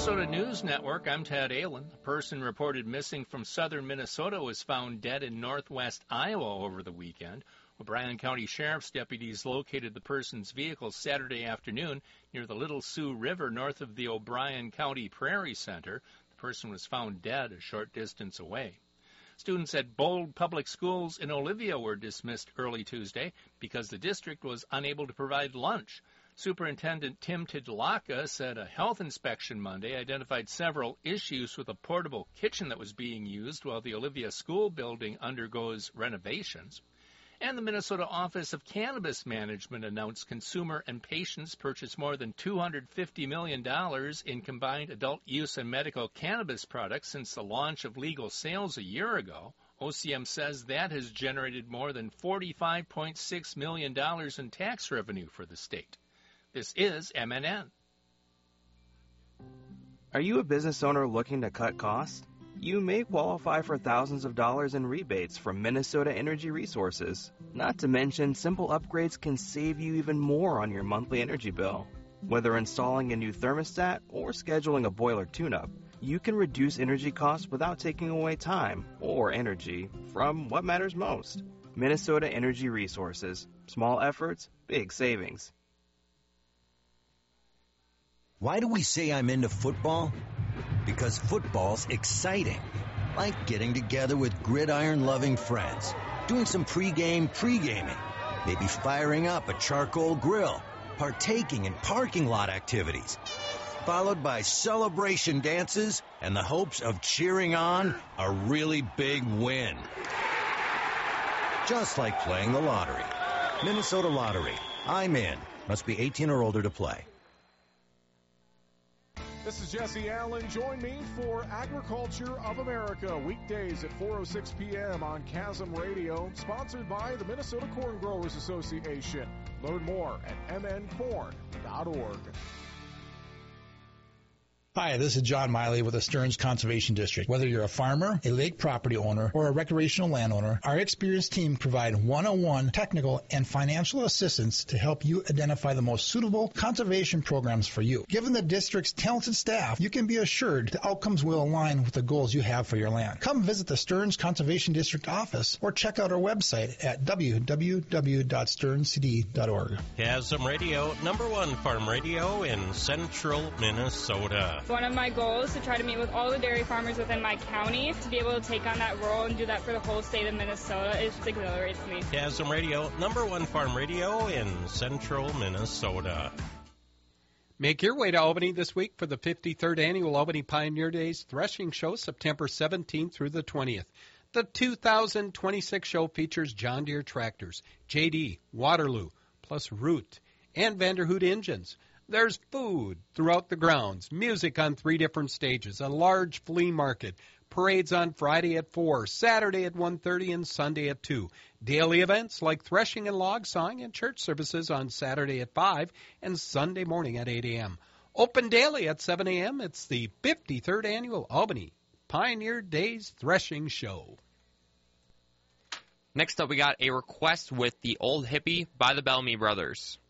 Minnesota News Network, I'm Ted Allen. A person reported missing from southern Minnesota was found dead in northwest Iowa over the weekend. O'Brien County Sheriff's deputies located the person's vehicle Saturday afternoon near the Little Sioux River north of the O'Brien County Prairie Center. The person was found dead a short distance away. Students at Bold Public Schools in Olivia were dismissed early Tuesday because the district was unable to provide lunch. Superintendent Tim Tidlaka said a health inspection Monday identified several issues with a portable kitchen that was being used while the Olivia school building undergoes renovations. And the Minnesota Office of Cannabis Management announced consumer and patients purchased more than $250 million in combined adult use and medical cannabis products since the launch of legal sales a year ago. OCM says that has generated more than $45.6 million in tax revenue for the state. This is MNN. Are you a business owner looking to cut costs? You may qualify for thousands of dollars in rebates from Minnesota Energy Resources. Not to mention, simple upgrades can save you even more on your monthly energy bill. Whether installing a new thermostat or scheduling a boiler tune-up, you can reduce energy costs without taking away time or energy from what matters most. Minnesota Energy Resources. Small efforts, big savings. Why do we say I'm into football? Because football's exciting. Like getting together with gridiron-loving friends, doing some pre-gaming, maybe firing up a charcoal grill, partaking in parking lot activities, followed by celebration dances and the hopes of cheering on a really big win. Just like playing the lottery. Minnesota Lottery. I'm in. Must be 18 or older to play. This is Jesse Allen. Join me for Agriculture of America, weekdays at 4:06 p.m. on Chasm Radio, sponsored by the Minnesota Corn Growers Association. Learn more at mncorn.org. Hi, this is John Miley with the Stearns Conservation District. Whether you're a farmer, a lake property owner, or a recreational landowner, our experienced team provide one-on-one technical and financial assistance to help you identify the most suitable conservation programs for you. Given the district's talented staff, you can be assured the outcomes will align with the goals you have for your land. Come visit the Stearns Conservation District office or check out our website at www.stearnscd.org. Chasm Radio, #1 farm radio in central Minnesota. One of my goals is to try to meet with all the dairy farmers within my county. To be able to take on that role and do that for the whole state of Minnesota, it just exhilarates me. Chasm Radio, #1 farm radio in central Minnesota. Make your way to Albany this week for the 53rd Annual Albany Pioneer Days Threshing Show, September 17th through the 20th. The 2026 show features John Deere tractors, JD, Waterloo, plus Root, and Vanderhoot engines. There's food throughout the grounds, music on 3 different stages, a large flea market, parades on Friday at 4, Saturday at 1:30, and Sunday at 2. Daily events like threshing and log sawing and church services on Saturday at 5 and Sunday morning at 8 a.m. Open daily at 7 a.m. It's the 53rd Annual Albany Pioneer Days Threshing Show. Next up, we got a request with the Old Hippie by the Bellamy Brothers.